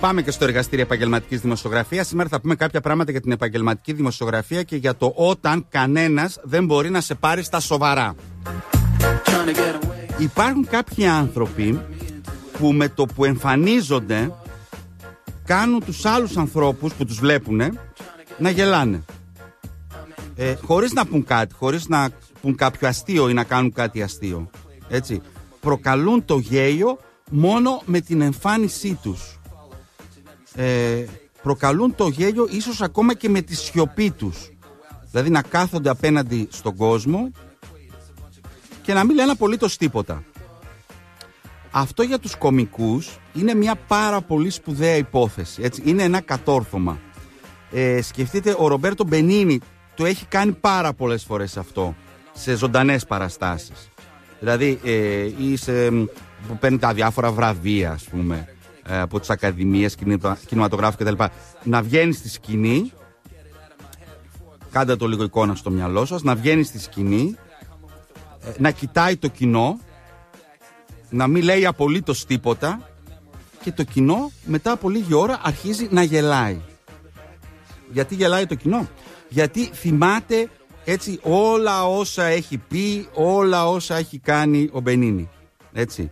Πάμε και στο εργαστήριο επαγγελματικής δημοσιογραφίας. Σήμερα θα πούμε κάποια πράγματα για την επαγγελματική δημοσιογραφία και για το όταν κανένας δεν μπορεί να σε πάρει στα σοβαρά. Υπάρχουν κάποιοι άνθρωποι που με το που εμφανίζονται κάνουν τους άλλους ανθρώπους που τους βλέπουν να γελάνε. Χωρίς να πουν κάτι, χωρίς να πουν κάποιο αστείο ή να κάνουν κάτι αστείο. Έτσι. Προκαλούν το γέλιο μόνο με την εμφάνισή τους. Προκαλούν το γέλιο ίσως ακόμα και με τη σιωπή τους. Δηλαδή να κάθονται απέναντι στον κόσμο και να μην λένε απολύτως τίποτα. Αυτό για τους κωμικούς είναι μια πάρα πολύ σπουδαία υπόθεση. Έτσι. Είναι ένα κατόρθωμα. Σκεφτείτε, ο Ρομπέρτο Μπενίνι το έχει κάνει πάρα πολλές φορές αυτό σε ζωντανές παραστάσεις. Δηλαδή που παίρνει τα διάφορα βραβεία, ας πούμε, από τις ακαδημίες κινηματογράφου κτλ. Να βγαίνει στη σκηνή, κάντε το λίγο εικόνα στο μυαλό σας, να βγαίνει στη σκηνή, να κοιτάει το κοινό, να μην λέει απολύτως τίποτα και το κοινό μετά από λίγη ώρα αρχίζει να γελάει. Γιατί γελάει το κοινό? Γιατί θυμάται έτσι όλα όσα έχει πει, όλα όσα έχει κάνει ο Μπενίνι. Έτσι.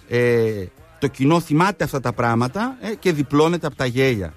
Το κοινό θυμάται αυτά τα πράγματα και διπλώνεται από τα γέλια.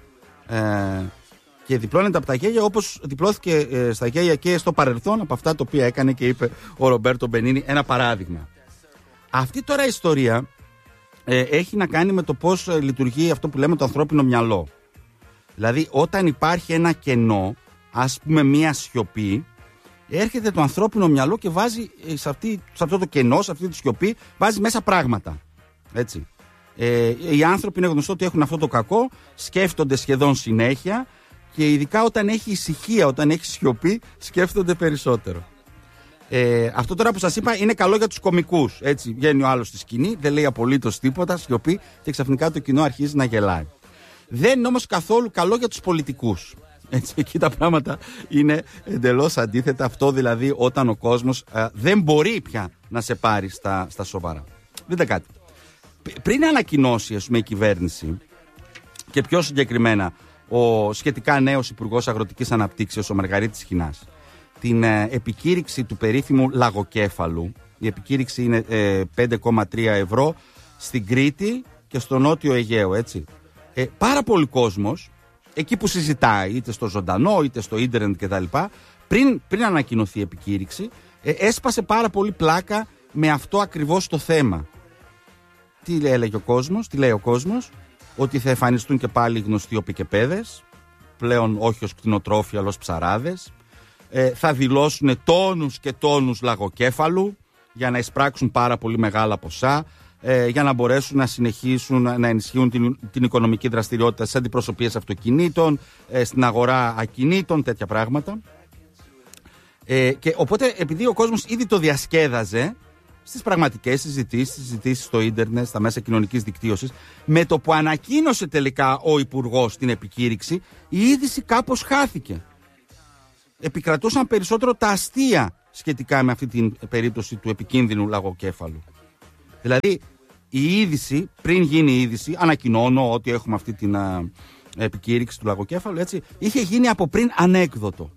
Και διπλώνεται από τα γέλια όπως διπλώθηκε στα γέλια και στο παρελθόν από αυτά τα οποία έκανε και είπε ο Ρομπέρτο Μπενίνι. Ένα παράδειγμα. Αυτή τώρα η ιστορία έχει να κάνει με το πώς λειτουργεί αυτό που λέμε το ανθρώπινο μυαλό. Δηλαδή όταν υπάρχει ένα κενό, ας πούμε μία σιωπή, έρχεται το ανθρώπινο μυαλό και βάζει σε αυτό το κενό, σε αυτή τη σιωπή, βάζει μέσα πράγματα. Έτσι. Οι άνθρωποι είναι γνωστό ότι έχουν αυτό το κακό, σκέφτονται σχεδόν συνέχεια και ειδικά όταν έχει ησυχία, όταν έχει σιωπή, σκέφτονται περισσότερο. Αυτό τώρα που σας είπα είναι καλό για τους κωμικούς. Έτσι, βγαίνει ο άλλος στη σκηνή, δεν λέει απολύτως τίποτα, σιωπή και ξαφνικά το κοινό αρχίζει να γελάει. Δεν είναι όμως καθόλου καλό για τους πολιτικούς. Έτσι, εκεί τα πράγματα είναι εντελώς αντίθετα. Αυτό δηλαδή όταν ο κόσμος δεν μπορεί πια να σε πάρει στα σοβαρά. Δείτε κάτι. Πριν ανακοινώσει η κυβέρνηση και πιο συγκεκριμένα ο σχετικά νέος Υπουργός Αγροτικής Αναπτύξεως, ο Μαργαρίτης Χινάς, την επικήρυξη του περίφημου λαγοκέφαλου. Η επικήρυξη είναι 5,3 ευρώ στην Κρήτη και στο Νότιο Αιγαίο, έτσι. Πάρα πολλοί κόσμος, εκεί που συζητάει, είτε στο ζωντανό είτε στο ίντερνετ κτλ., πριν ανακοινωθεί η επικήρυξη, έσπασε πάρα πολύ πλάκα με αυτό ακριβώς το θέμα. Τι έλεγε ο κόσμος, τι λέει ο κόσμος? Ότι θα εμφανιστούν και πάλι γνωστοί οπικεπέδες, πλέον όχι ως κτηνοτρόφοι αλλά ως ψαράδες. Θα δηλώσουν τόνους και τόνους λαγοκέφαλου για να εισπράξουν πάρα πολύ μεγάλα ποσά, για να μπορέσουν να συνεχίσουν να ενισχύουν την οικονομική δραστηριότητα στις αντιπροσωπείες αυτοκινήτων, στην αγορά ακινήτων, τέτοια πράγματα. Και οπότε επειδή ο κόσμος ήδη το διασκέδαζε στις πραγματικές συζητήσεις στο ίντερνετ, στα μέσα κοινωνικής δικτύωσης, με το που ανακοίνωσε τελικά ο Υπουργός την επικήρυξη, η είδηση κάπως χάθηκε. Επικρατούσαν περισσότερο τα αστεία σχετικά με αυτή την περίπτωση του επικίνδυνου λαγοκέφαλου. Δηλαδή η είδηση, πριν γίνει η είδηση, ανακοινώνω ότι έχουμε αυτή την επικήρυξη του λαγοκέφαλου, έτσι, είχε γίνει από πριν ανέκδοτο.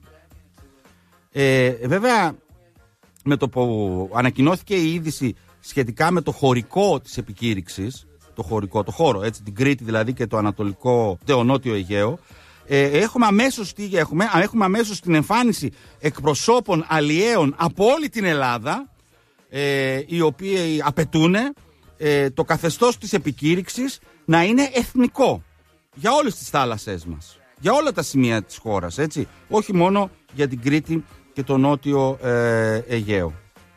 Βέβαια με το που ανακοινώθηκε η είδηση σχετικά με το χωρικό της επικήρυξης, το χώρο, έτσι, την Κρήτη δηλαδή και το ανατολικό, το νότιο Αιγαίο, έχουμε αμέσως την εμφάνιση εκπροσώπων αλλιέων από όλη την Ελλάδα, οι οποίοι απαιτούν το καθεστώς της επικήρυξης να είναι εθνικό για όλες τις θάλασσές μας, για όλα τα σημεία της χώρας, έτσι, όχι μόνο για την Κρήτη και το νότιο Αιγαίο.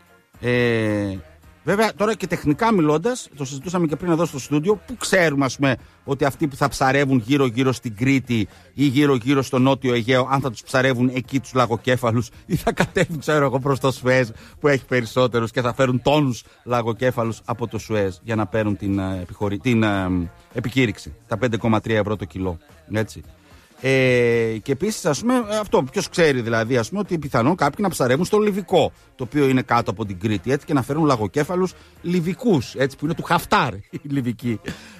Βέβαια τώρα και τεχνικά μιλώντας, το συζητούσαμε και πριν εδώ στο στούντιο, που ξέρουμε ας πούμε ότι αυτοί που θα ψαρεύουν γύρω-γύρω στην Κρήτη ή γύρω-γύρω στο νότιο Αιγαίο, αν θα τους ψαρεύουν εκεί τους λαγοκέφαλους ή θα κατέβουν, ξέρω εγώ, προς το Σουέζ που έχει περισσότερους και θα φέρουν τόνους λαγοκέφαλους από το Σουέζ για να παίρνουν την επικήρυξη, τα 5,3 ευρώ το κιλό, έτσι. Και επίσης, ας πούμε, αυτό ποιος ξέρει δηλαδή, ας πούμε, ότι πιθανόν κάποιοι να ψαρεύουν στο Λιβικό, το οποίο είναι κάτω από την Κρήτη, έτσι, και να φέρουν λαγοκέφαλους λιβικούς, έτσι, που είναι του Χαφτάρ οι Λιβικοί.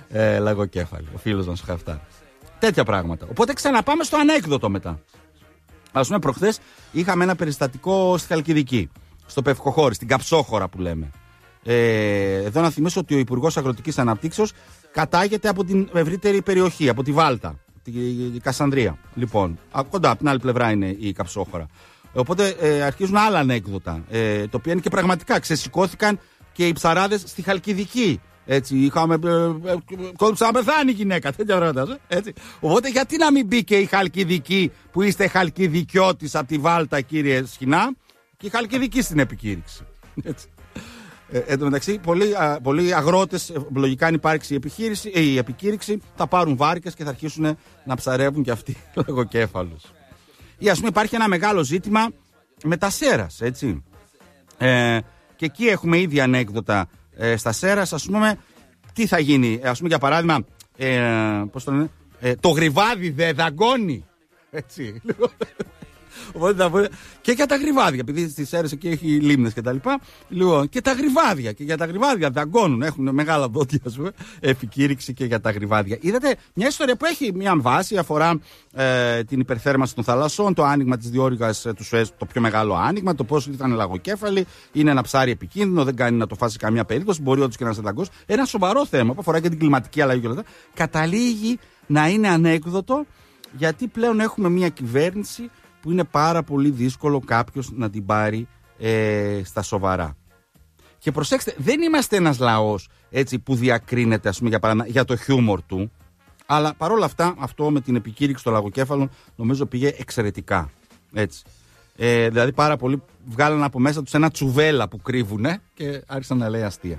Λαγοκέφαλη. Ο φίλος μας ο Χαφτάρ. Τέτοια πράγματα. Οπότε ξαναπάμε στο ανέκδοτο μετά. Ας πούμε, προχθές είχαμε ένα περιστατικό στη Χαλκιδική, στο Πευκοχώρι, στην Καψόχωρα που λέμε. Εδώ να θυμίσω ότι ο Υπουργός Αγροτικής Αναπτύξεως κατάγεται από την ευρύτερη περιοχή, από τη Βάλτα, τη Κασανδρία. Λοιπόν, κοντά από την άλλη πλευρά είναι η Καψόχωρα. Οπότε αρχίζουν άλλα ανέκδοτα, τα οποία είναι και πραγματικά. Ξεσηκώθηκαν και οι ψαράδες στη Χαλκιδική. Έτσι, είχαμε. Κόντουψα να πεθάνει η γυναίκα, τέτοια πράγματα. Έτσι. Οπότε, γιατί να μην μπει και η Χαλκιδική, που είστε Χαλκιδικιώτης από τη Βάλτα, κύριε Σχοινά, και η Χαλκιδική στην επικήρυξη. Έτσι. Εν τω μεταξύ, πολλοί αγρότες, λογικά αν υπάρξει η επικήρυξη, θα πάρουν βάρκες και θα αρχίσουν να ψαρεύουν και αυτοί λαγοκέφαλους. Ή ας πούμε, υπάρχει ένα μεγάλο ζήτημα με τα Σέρας, έτσι. Και εκεί έχουμε ήδη ανέκδοτα. Στα Σέρας, ας πούμε, τι θα γίνει. Ας πούμε, για παράδειγμα, πώς το λένε, το γρυβάδι δεν δαγκώνει. Έτσι. Οπότε θα πούμε και για τα γρυβάδια, επειδή στις Σέρες εκεί έχει λίμνες και τα λοιπά. Λοιπόν, και τα γρυβάδια. Και για τα γρυβάδια δαγκώνουν. Έχουν μεγάλα δόντια, ας πούμε. Επικήρυξη και για τα γρυβάδια. Είδατε μια ιστορία που έχει μια βάση, αφορά την υπερθέρμανση των θαλασσών, το άνοιγμα της διόρυγας του Σουέζ, το πιο μεγάλο άνοιγμα, το πώς ήταν λαγοκέφαλοι. Είναι ένα ψάρι επικίνδυνο, δεν κάνει να το φάσει καμία περίπτωση. Μπορεί όντως και να σε δαγκώσει. Ένα σοβαρό θέμα που αφορά και την κλιματική αλλαγή και όλα αυτά. Καταλήγει να είναι ανέκδοτο, γιατί πλέον έχουμε μια κυβέρνηση που είναι πάρα πολύ δύσκολο κάποιος να την πάρει στα σοβαρά. Και προσέξτε, δεν είμαστε ένας λαός έτσι, που διακρίνεται, ας πούμε, για παράδειγμα, για το χιούμορ του, αλλά παρόλα αυτά αυτό με την επικήρυξη των λαγοκέφαλων νομίζω πήγε εξαιρετικά. Έτσι. Δηλαδή πάρα πολλοί βγάλαν από μέσα τους ένα τσουβέλα που κρύβουνε και άρχισαν να λέει αστεία.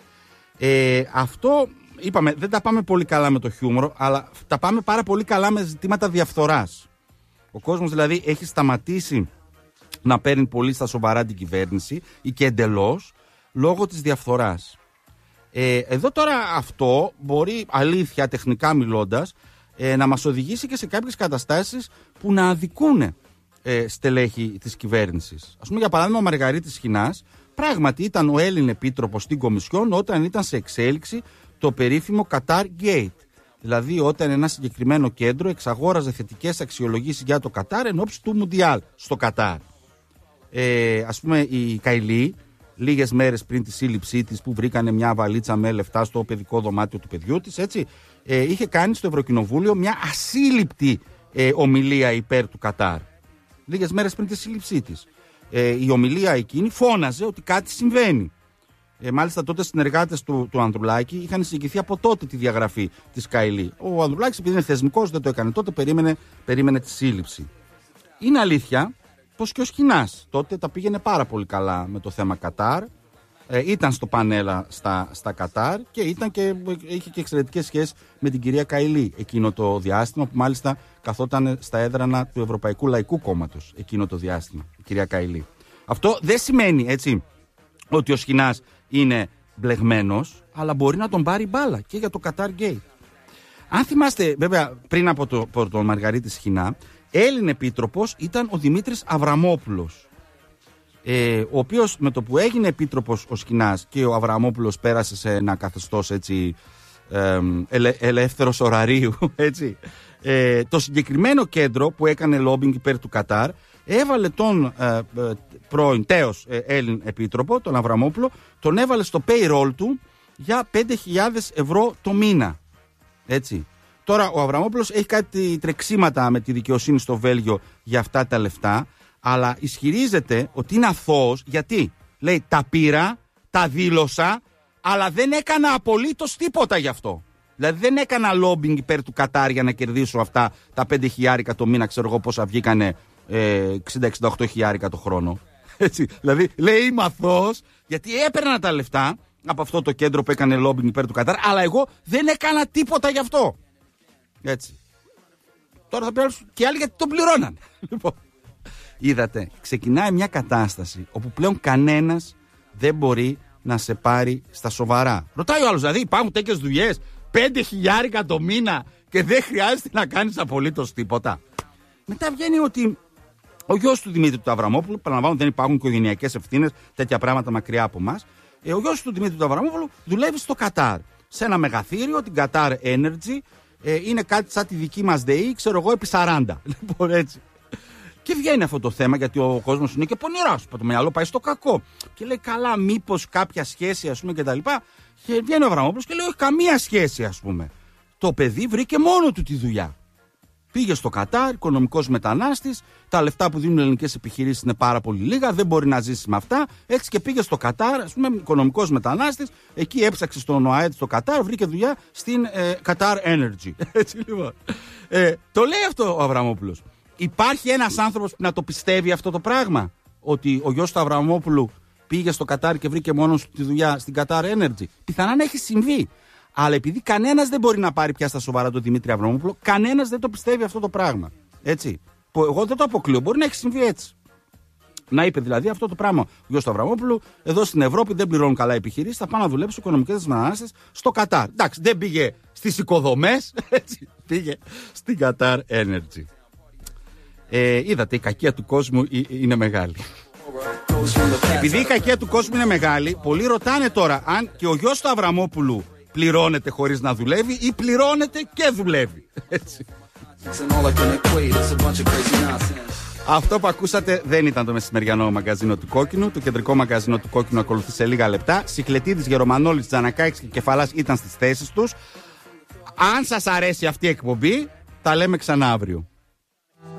Αυτό είπαμε, δεν τα πάμε πολύ καλά με το χιούμορ, αλλά τα πάμε πάρα πολύ καλά με ζητήματα διαφθοράς. Ο κόσμος δηλαδή έχει σταματήσει να παίρνει πολύ στα σοβαρά την κυβέρνηση ή και εντελώς λόγω της διαφθοράς. Εδώ τώρα αυτό μπορεί, αλήθεια τεχνικά μιλώντας, να μας οδηγήσει και σε κάποιες καταστάσεις που να αδικούν στελέχη της κυβέρνησης. Ας πούμε, για παράδειγμα, ο Μαργαρίτης Σχοινάς πράγματι ήταν ο Έλλην επίτροπος στην Κομισιόν όταν ήταν σε εξέλιξη το περίφημο Qatar Gate. Δηλαδή, όταν ένα συγκεκριμένο κέντρο εξαγόραζε θετικές αξιολογήσεις για το Κατάρ εν ώψη του Μουντιάλ στο Κατάρ. Ας πούμε, η Καηλή, λίγες μέρες πριν τη σύλληψή της, που βρήκανε μια βαλίτσα με λεφτά στο παιδικό δωμάτιο του παιδιού της, έτσι, είχε κάνει στο Ευρωκοινοβούλιο μια ασύλληπτη ομιλία υπέρ του Κατάρ. Λίγες μέρες πριν τη σύλληψή της. Η ομιλία εκείνη φώναζε ότι κάτι συμβαίνει. Μάλιστα τότε συνεργάτες του Ανδρουλάκη είχαν συγκεκριθεί από τότε τη διαγραφή της Καηλή. Ο Ανδρουλάκης, επειδή είναι θεσμικός, δεν το έκανε τότε, περίμενε τη σύλληψη. Είναι αλήθεια πως και ο Σχοινάς τότε τα πήγαινε πάρα πολύ καλά με το θέμα Κατάρ. Ήταν στο πανέλα στα Κατάρ και είχε και εξαιρετικές σχέσεις με την κυρία Καηλή εκείνο το διάστημα, που μάλιστα καθόταν στα έδρανα του Ευρωπαϊκού Λαϊκού Κόμματος εκείνο το διάστημα, η κυρία Καηλή. Αυτό δεν σημαίνει, έτσι, ότι ο Σχοινάς είναι μπλεγμένος, αλλά μπορεί να τον πάρει μπάλα και για το Qatar Gate. Αν θυμάστε, βέβαια, πριν από τον Μαργαρίτη Σχοινά, Έλλην επίτροπος ήταν ο Δημήτρης Αβραμόπουλος, ο οποίος με το που έγινε επίτροπος ο Σχοινάς και ο Αβραμόπουλος πέρασε σε ένα καθεστώς, έτσι, ελεύθερος ωραρίου, έτσι, το συγκεκριμένο κέντρο που έκανε λόμπινγκ υπέρ του Κατάρ έβαλε τον πρώην τέος Έλλην επίτροπο, τον Αβραμόπουλο, τον έβαλε στο payroll του για 5.000 ευρώ το μήνα. Έτσι. Τώρα ο Αβραμόπουλος έχει κάτι τρεξίματα με τη δικαιοσύνη στο Βέλγιο για αυτά τα λεφτά, αλλά ισχυρίζεται ότι είναι αθώος, γιατί λέει τα πήρα, τα δήλωσα, αλλά δεν έκανα απολύτως τίποτα γι' αυτό. Δηλαδή δεν έκανα λόμπινγκ υπέρ του Κατάρ για να κερδίσω αυτά τα 5.000 το μήνα, ξέρω εγώ πόσα βγήκανε, 60-68 χιλιάρικα το χρόνο. Έτσι, δηλαδή λέει είμαι αθώος γιατί έπαιρνα τα λεφτά από αυτό το κέντρο που έκανε λόμπινγκ υπέρ του Κατάρ, αλλά εγώ δεν έκανα τίποτα γι' αυτό. Έτσι. Τώρα θα πει και άλλοι γιατί τον πληρώναν. Λοιπόν, είδατε, ξεκινάει μια κατάσταση όπου πλέον κανένας δεν μπορεί να σε πάρει στα σοβαρά. Ρωτάει ο άλλος, δηλαδή υπάρχουν τέτοιες δουλειές 5.000 το μήνα και δεν χρειάζεται να κάνεις απολύτως τίποτα. Μετά βγαίνει ότι ο γιος του Δημήτρη του Αβραμόπουλου, παραλαμβάνω δεν υπάρχουν οικογενειακές ευθύνες, τέτοια πράγματα μακριά από εμάς. Ο γιος του Δημήτρη του Αβραμόπουλου δουλεύει στο Κατάρ. σε ένα μεγαθύριο, την Qatar Energy. Είναι κάτι σαν τη δική μας ΔΕΗ, ξέρω εγώ, επί 40. Λοιπόν, έτσι. Και βγαίνει αυτό το θέμα, γιατί ο κόσμος είναι και πονηρός. Το μυαλό πάει στο κακό. Και λέει, καλά, μήπως κάποια σχέση, ας πούμε, κτλ. Και βγαίνει ο Αβραμόπουλος και λέει, όχι, καμία σχέση, ας πούμε. Το παιδί βρήκε μόνο του τη δουλειά. Πήγε στο Κατάρ, οικονομικός μετανάστης. Τα λεφτά που δίνουν οι ελληνικές επιχειρήσεις είναι πάρα πολύ λίγα. Δεν μπορεί να ζήσει με αυτά. Έτσι και πήγε στο Κατάρ, ας πούμε, οικονομικός μετανάστης. Εκεί έψαξε στον ΟΑΕΔ στο Κατάρ, βρήκε δουλειά στην Qatar Energy. Έτσι λοιπόν. Το λέει αυτό ο Αβραμόπουλος. Υπάρχει ένας άνθρωπος που να το πιστεύει αυτό το πράγμα? Ότι ο γιος του Αβραμόπουλου πήγε στο Κατάρ και βρήκε μόνος του τη δουλειά στην Qatar Energy? Πιθανά να έχει συμβεί. Αλλά επειδή κανένας δεν μπορεί να πάρει πια στα σοβαρά τον Δημήτρη Αβραμόπουλο, κανένας δεν το πιστεύει αυτό το πράγμα. Έτσι. Εγώ δεν το αποκλείω. Μπορεί να έχει συμβεί έτσι. Να είπε δηλαδή αυτό το πράγμα ο γιος του Αβραμόπουλου, εδώ στην Ευρώπη δεν πληρώνουν καλά οι επιχειρήσεις, θα πάω να δουλέψω οικονομικές μετανάστες στο Κατάρ. Εντάξει, δεν πήγε στις οικοδομές, έτσι. Πήγε στην Qatar Energy. Είδατε, η κακία του κόσμου είναι μεγάλη. Επειδή η κακία του κόσμου είναι μεγάλη, πολλοί ρωτάνε τώρα αν και ο γιος του Αβραμόπουλου πληρώνεται χωρίς να δουλεύει ή πληρώνεται και δουλεύει. Έτσι. Αυτό που ακούσατε δεν ήταν το μεσημεριανό μαγκαζίνο του Κόκκινου. Το κεντρικό μαγκαζίνο του Κόκκινου ακολουθεί σε λίγα λεπτά. Σικλετίδης, Γερομανόλης, Τζανακάκης και Κεφαλάς ήταν στις θέσεις τους. Αν σας αρέσει αυτή η εκπομπή, τα λέμε ξανά αύριο.